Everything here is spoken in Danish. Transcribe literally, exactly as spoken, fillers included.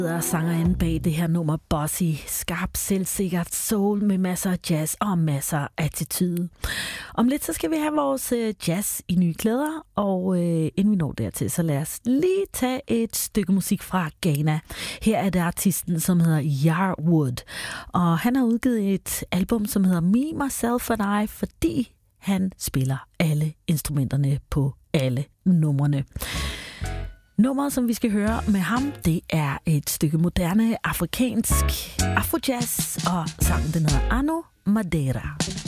er sangeren bag det her nummer Bossy. Skarp, selvsikkert soul med masser af jazz og masser af attitude. Om lidt så skal vi have vores jazz i nye klæder, og øh, inden vi når dertil, så lad os lige tage et stykke musik fra Ghana. Her er det artisten, som hedder Yarwood, og han har udgivet et album, som hedder Me, Myself and I, fordi han spiller alle instrumenterne på alle numrene. Nummeret, som vi skal høre med ham, det er et stykke moderne afrikansk afrojazz, og sangen den hedder Ano Madeira.